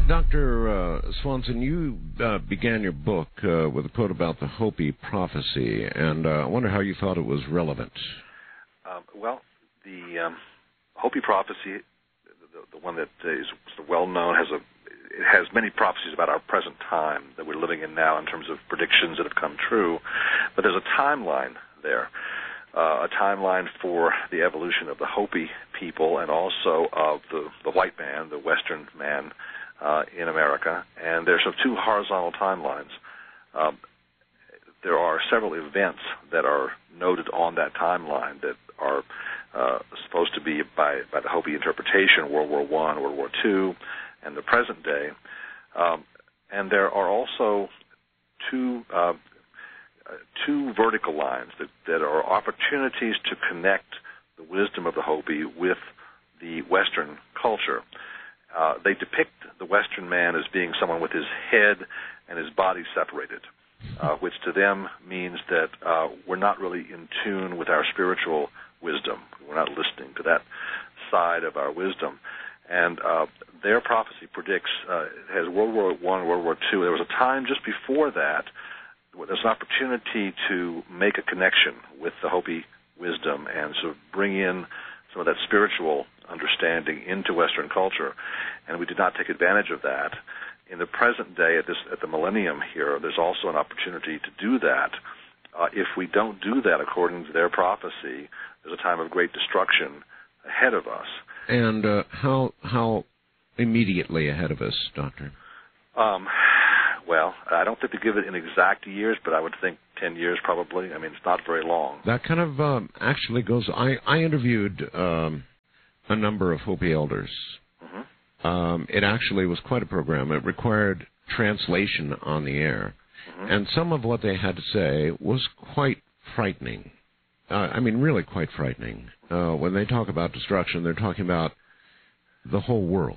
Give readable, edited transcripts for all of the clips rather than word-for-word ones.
Dr. Swanson, you began your book with a quote about the Hopi prophecy, and I wonder how you thought it was relevant. Well, the Hopi prophecy, the one that is well known, it has many prophecies about our present time that we're living in now in terms of predictions that have come true, but there's a timeline there, a timeline for the evolution of the Hopi people and also of the white man, the Western man in America, and there's two horizontal timelines. There are several events that are noted on that timeline that are supposed to be, by the Hopi interpretation, World War I, World War II, and the present day. And there are also two vertical lines that are opportunities to connect the wisdom of the Hopi with the Western culture. They depict the Western man as being someone with his head and his body separated, which to them means that we're not really in tune with our spiritual wisdom. We're not listening to that side of our wisdom. And their prophecy predicts, it has World War I, World War II. There was a time just before that where there's an opportunity to make a connection with the Hopi wisdom and sort of bring in some of that spiritual understanding into Western culture, and we did not take advantage of that. In the present day, at the millennium here, there's also an opportunity to do that. If we don't do that according to their prophecy, there's a time of great destruction ahead of us. And how immediately ahead of us, Doctor? Well, I don't think they give it in exact years, but I would think 10 years probably. I mean, it's not very long. That kind of actually goes... I interviewed a number of Hopi elders. Mm-hmm. It actually was quite a program. It required translation on the air. Mm-hmm. And some of what they had to say was quite frightening. I mean, really quite frightening. When they talk about destruction, they're talking about the whole world.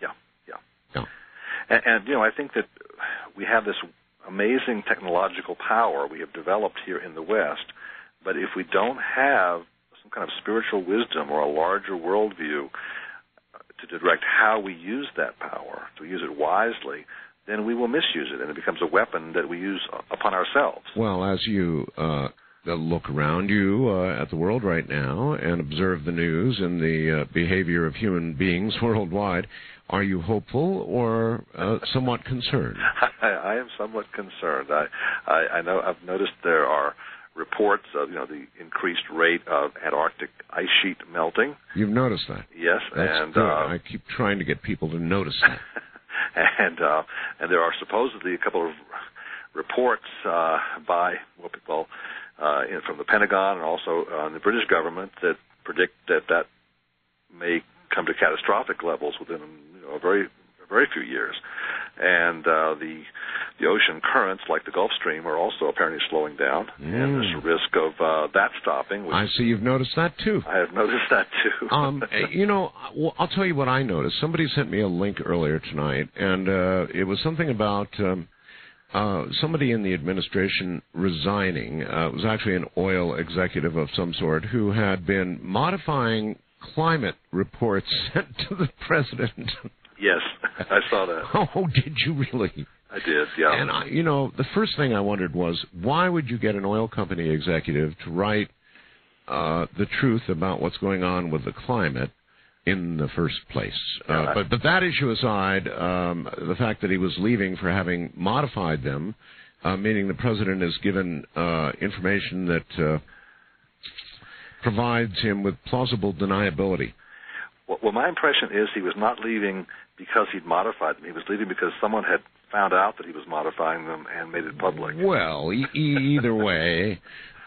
Yeah. And I think that we have this amazing technological power we have developed here in the West, but if we don't have some kind of spiritual wisdom or a larger worldview to direct how we use that power, to use it wisely, then we will misuse it, and it becomes a weapon that we use upon ourselves. Well, as you look around you at the world right now and observe the news and the behavior of human beings worldwide, are you hopeful or somewhat concerned? I am somewhat concerned. I know I've noticed there are reports of the increased rate of Antarctic ice sheet melting. You've noticed that? Yes, That's good. I keep trying to get people to notice that. and there are supposedly a couple of reports by people from the Pentagon and also the British government that predict that may come to catastrophic levels within a very few years. And the ocean currents, like the Gulf Stream, are also apparently slowing down, and there's a risk of that stopping. I see you've noticed that, too. I have noticed that, too. I'll tell you what I noticed. Somebody sent me a link earlier tonight, and it was something about somebody in the administration resigning. It was actually an oil executive of some sort who had been modifying climate reports sent to the president. Yes, I saw that. Oh, did you really? I did, yeah. And, the first thing I wondered was, why would you get an oil company executive to write the truth about what's going on with the climate in the first place? But that issue aside, the fact that he was leaving for having modified them, meaning the president has given information that provides him with plausible deniability. Well, my impression is he was not leaving because he'd modified them. He was leaving because someone had found out that he was modifying them and made it public. Well, either way,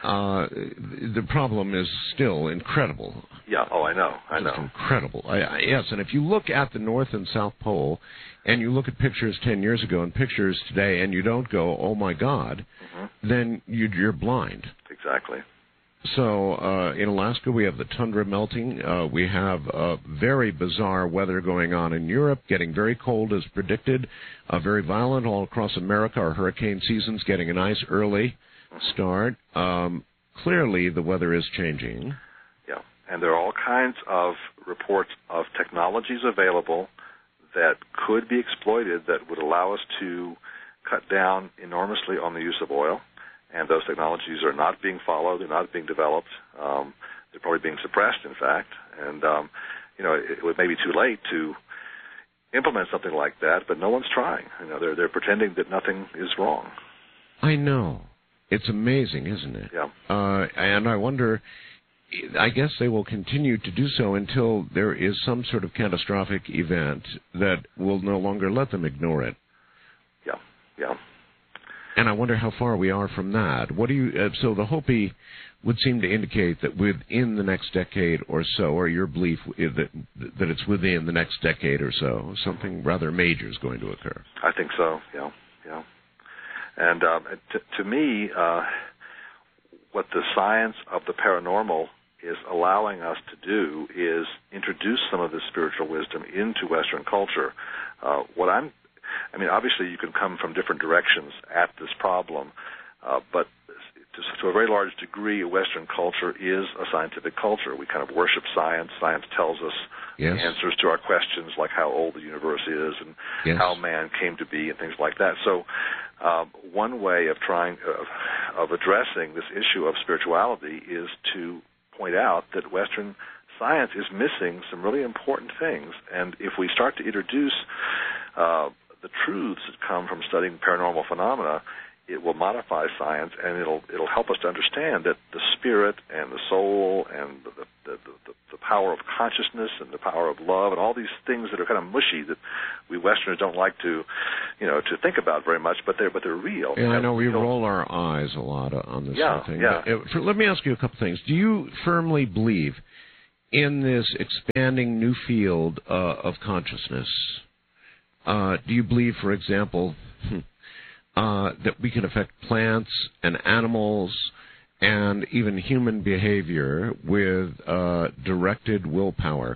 the problem is still incredible. Yeah, I know. It's incredible. Yes, and if you look at the North and South Pole, and you look at pictures 10 years ago and pictures today, and you don't go, oh, my God, then you're blind. Exactly. So in Alaska, we have the tundra melting. We have very bizarre weather going on in Europe, getting very cold as predicted, very violent all across America. Our hurricane season's getting a nice early start. Clearly, the weather is changing. Yeah, and there are all kinds of reports of technologies available that could be exploited that would allow us to cut down enormously on the use of oil, and those technologies are not being followed, they're not being developed, they're probably being suppressed, in fact, and it may be too late to implement something like that, but no one's trying. They're pretending that nothing is wrong. I know. It's amazing, isn't it? Yeah. And I wonder, I guess they will continue to do so until there is some sort of catastrophic event that will no longer let them ignore it. Yeah. And I wonder how far we are from that. What do you? So the Hopi would seem to indicate that within the next decade or so, or your belief is that it's within the next decade or so, something rather major is going to occur. I think so. Yeah. And to me, what the science of the paranormal is allowing us to do is introduce some of this spiritual wisdom into Western culture. Obviously you can come from different directions at this problem, but to a very large degree, Western culture is a scientific culture. We kind of worship science. Science tells us yes. the answers to our questions, like how old the universe is and yes. how man came to be and things like that. So one way of of addressing this issue of spirituality is to point out that Western science is missing some really important things. And if we start to introduce the truths that come from studying paranormal phenomena, it will modify science, and it'll help us to understand that the spirit and the soul and the power of consciousness and the power of love and all these things that are kind of mushy that we Westerners don't like to think about very much, but they're real. Yeah, I know we roll our eyes a lot on this sort of thing. Yeah. Let me ask you a couple things. Do you firmly believe in this expanding new field of consciousness? Do you believe, for example, that we can affect plants and animals and even human behavior with directed willpower,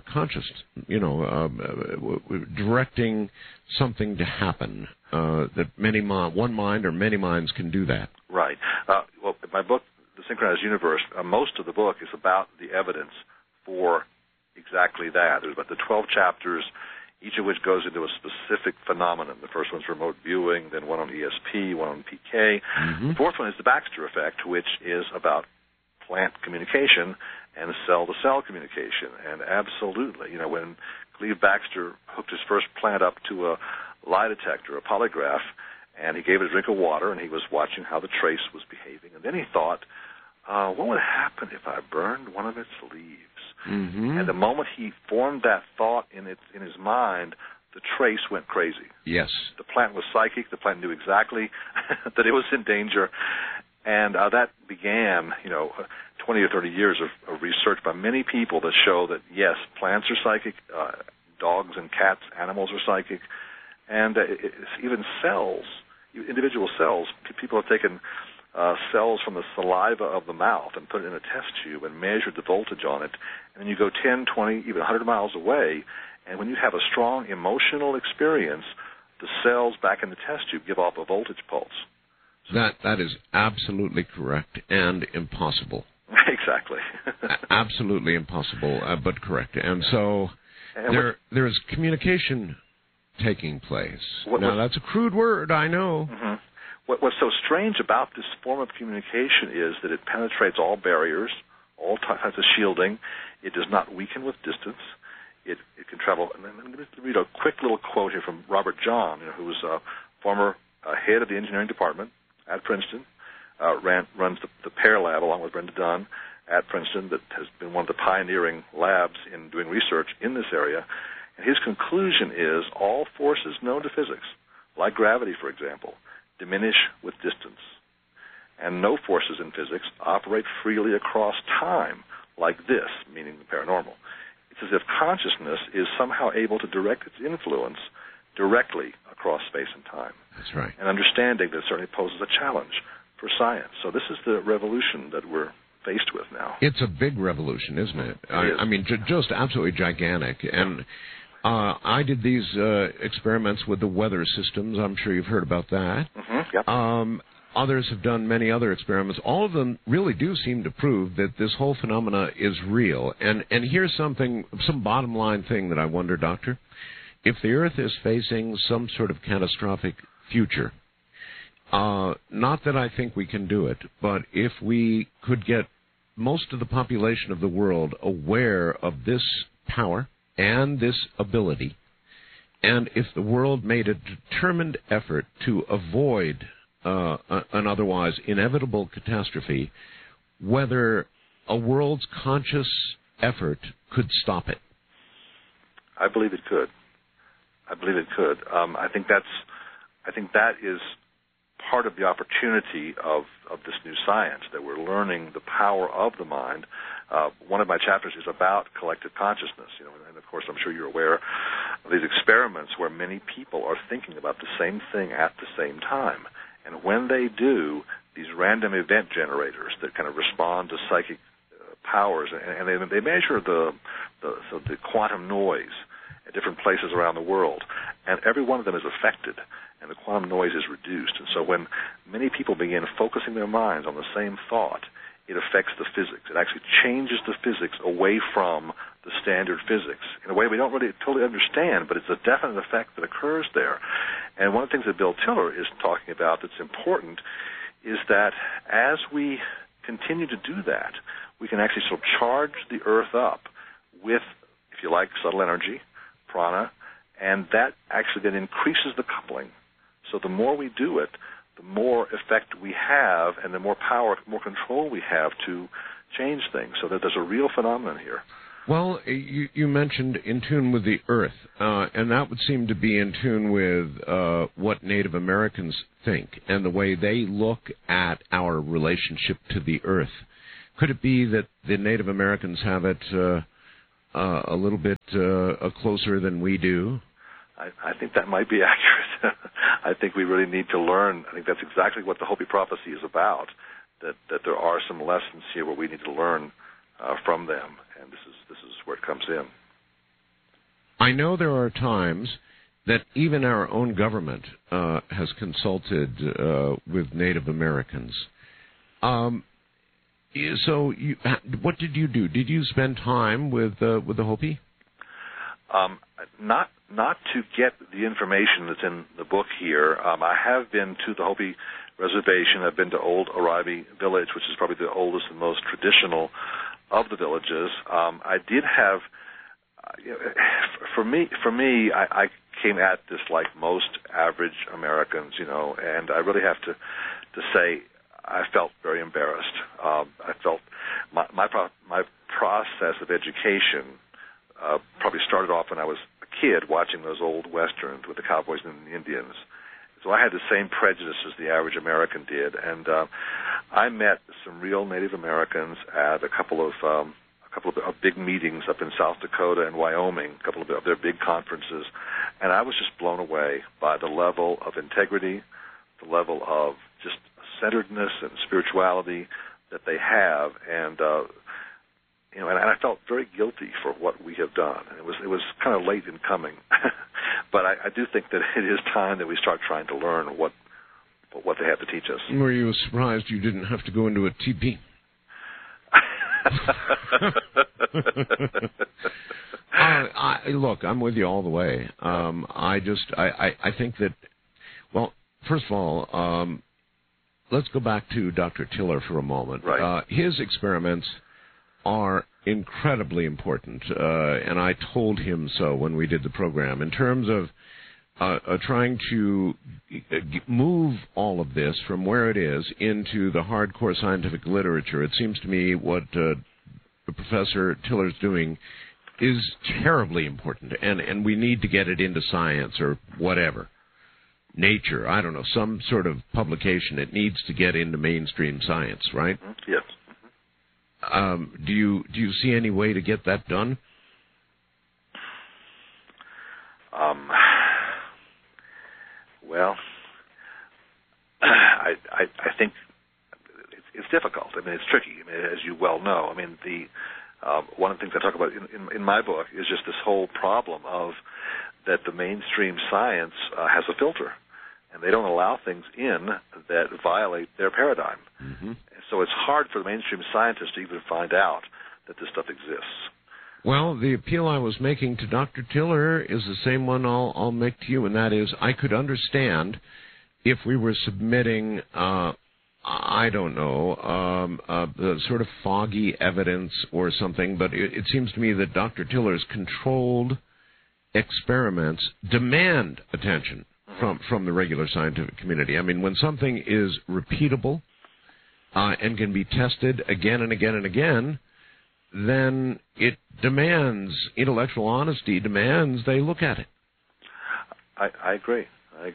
directing something to happen, that one mind or many minds can do that? Right. Well, in my book, The Synchronized Universe, most of the book is about the evidence for exactly that. There's about the 12 chapters, each of which goes into a specific phenomenon. The first one's remote viewing, then one on ESP, one on PK. Mm-hmm. The fourth one is the Baxter effect, which is about plant communication and cell-to-cell communication. And absolutely, when Cleve Baxter hooked his first plant up to a lie detector, a polygraph, and he gave it a drink of water, and he was watching how the trace was behaving. And then he thought, what would happen if I burned one of its leaves? Mm-hmm. And the moment he formed that thought in his mind, the trace went crazy. Yes. The plant was psychic. The plant knew exactly that it was in danger. And that began, 20 or 30 years of research by many people that show that, yes, plants are psychic, dogs and cats, animals are psychic, and even cells, individual cells. People have taken cells from the saliva of the mouth and put it in a test tube and measured the voltage on it. And then you go 10, 20, even 100 miles away, and when you have a strong emotional experience, the cells back in the test tube give off a voltage pulse. That is absolutely correct and impossible. Exactly. Absolutely impossible, but correct. And so there is communication taking place. Now, that's a crude word, I know. Mm-hmm. What's so strange about this form of communication is that it penetrates all barriers, all types of shielding. It does not weaken with distance. It can travel. And let me read a quick little quote here from Robert John, who was a former head of the engineering department at Princeton, runs the PAIR lab along with Brenda Dunn at Princeton, that has been one of the pioneering labs in doing research in this area. And his conclusion is all forces known to physics, like gravity, for example, diminish with distance. And no forces in physics operate freely across time like this, meaning the paranormal. It's as if consciousness is somehow able to direct its influence directly across space and time. That's right. And understanding that certainly poses a challenge for science. So this is the revolution that we're faced with now. It's a big revolution, isn't it? I mean, just absolutely gigantic. And I did these experiments with the weather systems. I'm sure you've heard about that. Mm-hmm. Yep. Others have done many other experiments. All of them really do seem to prove that this whole phenomena is real. And here's some bottom line thing that I wonder, Doctor. if the Earth is facing some sort of catastrophic future, not that I think we can do it, but if we could get most of the population of the world aware of this power and this ability, and if the world made a determined effort to avoid an otherwise inevitable catastrophe, whether a world's conscious effort could stop it. I believe it could. I believe it could. I think that is part of the opportunity of this new science, that we're learning the power of the mind. One of my chapters is about collective consciousness, and of course I'm sure you're aware of these experiments where many people are thinking about the same thing at the same time. And when they do, these random event generators that kind of respond to psychic powers, and they measure the quantum noise at different places around the world, and every one of them is affected, and the quantum noise is reduced. And so when many people begin focusing their minds on the same thought, it affects the physics. It actually changes the physics away from the standard physics in a way we don't really totally understand, but it's a definite effect that occurs there. And one of the things that Bill Tiller is talking about that's important is that as we continue to do that, we can actually sort of charge the Earth up with, if you like, subtle energy, prana, and that actually then increases the coupling. So the more we do it, the more effect we have, and the more power, more control we have to change things. So that there's a real phenomenon here. Well, you mentioned in tune with the Earth, and that would seem to be in tune with what Native Americans think and the way they look at our relationship to the Earth. Could it be that the Native Americans have it a little bit closer than we do? I think that might be accurate. I think we really need to learn. I think that's exactly what the Hopi prophecy is about, that there are some lessons here where we need to learn from them, and this is where it comes in. I know there are times that even our own government has consulted with Native Americans. So what did you do? Did you spend time with the Hopi? Not to get the information that's in the book here. I have been to the Hopi reservation. I've been to Old Arribi Village, which is probably the oldest and most traditional of the villages. I did have, for me, I came at this like most average Americans, and I really have to say I felt very embarrassed. I felt my process of education probably started off when I was a kid watching those old westerns with the cowboys and the Indians. So I had the same prejudices the average American did, and I met some real Native Americans at a couple of big meetings up in South Dakota and Wyoming, a couple of their big conferences, and I was just blown away by the level of integrity, the level of just centeredness and spirituality that they have, and and I felt very guilty for what we have done. It was kind of late in coming, but I do think that it is time that we start trying to learn what they have to teach us. Were you surprised you didn't have to go into a teepee? Look, I'm with you all the way. I think that, well, first of all, let's go back to Dr. Tiller for a moment. Right. His experiments are incredibly important, and I told him so when we did the program. In terms of trying to move all of this from where it is into the hardcore scientific literature, it seems to me what Professor Tiller's doing is terribly important, and we need to get it into science or whatever. Nature, I don't know, some sort of publication. It needs to get into mainstream science, right? Yes. Do you see any way to get that done? Well, I think it's difficult. I mean, it's tricky, as you well know. I mean, one of the things I talk about in my book is just this whole problem of that the mainstream science has a filter, and they don't allow things in that violate their paradigm. Mm-hmm. So it's hard for the mainstream scientists to even find out that this stuff exists. Well, the appeal I was making to Dr. Tiller is the same one I'll make to you, and that is I could understand if we were submitting, I don't know, the sort of foggy evidence or something, but it seems to me that Dr. Tiller's controlled experiments demand attention from the regular scientific community. I mean, when something is repeatable and can be tested again and again and again, then it demands, intellectual honesty demands they look at it. I agree.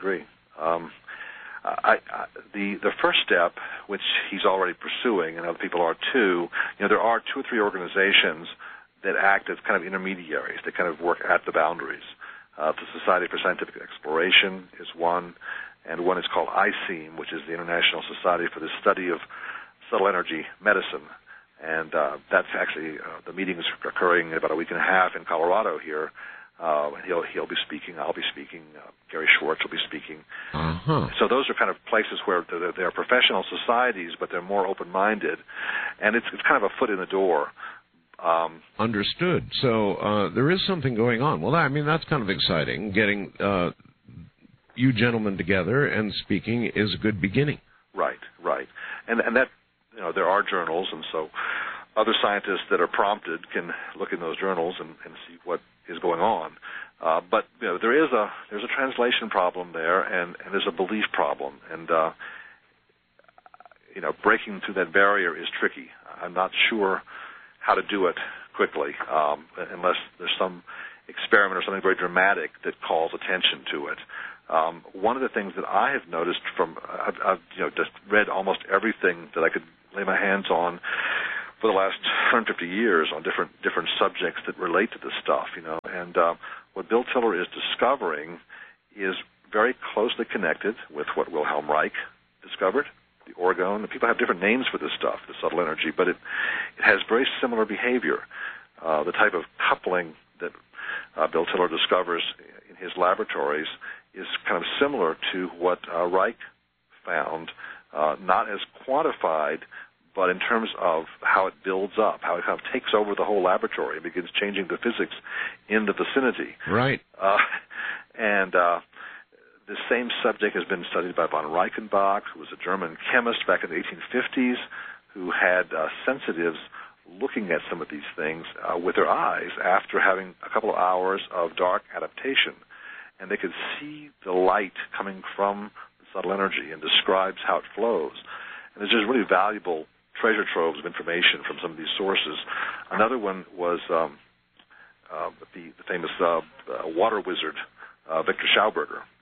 The first step, which he's already pursuing, and other people are too, there are 2 or 3 organizations that act as kind of intermediaries. They kind of work at the boundaries. The Society for Scientific Exploration is one, and one is called ICEM, which is the International Society for the Study of Subtle Energy Medicine. And that's actually, the meeting is occurring in about a week and a half in Colorado here. He'll be speaking, I'll be speaking, Gary Schwartz will be speaking. So those are kind of places where they're professional societies, but they're more open-minded, and it's kind of a foot in the door. Understood. So there is something going on. Well, I mean, that's kind of exciting. Getting you gentlemen together and speaking is a good beginning. Right. And that, there are journals, and so other scientists that are prompted can look in those journals and see what is going on. But there's a translation problem there, and there's a belief problem, and breaking through that barrier is tricky. I'm not sure how to do it quickly unless there's some experiment or something very dramatic that calls attention to it. One of the things that I have noticed I've just read almost everything that I could lay my hands on for the last 150 years on different subjects that relate to this stuff, and what Bill Tiller is discovering is very closely connected with what Wilhelm Reich discovered, the orgone. And people have different names for this stuff, the subtle energy, but it has very similar behavior. The type of coupling that Bill Tiller discovers in his laboratories is kind of similar to what Reich found, not as quantified, but in terms of how it builds up, how it kind of takes over the whole laboratory and begins changing the physics in the vicinity. Right. And the same subject has been studied by von Reichenbach, who was a German chemist back in the 1850s, who had sensitives looking at some of these things with their eyes after having a couple of hours of dark adaptation. And they could see the light coming from the subtle energy and describes how it flows. And there's just really valuable treasure troves of information from some of these sources. Another one was the famous water wizard, Victor Schauberger,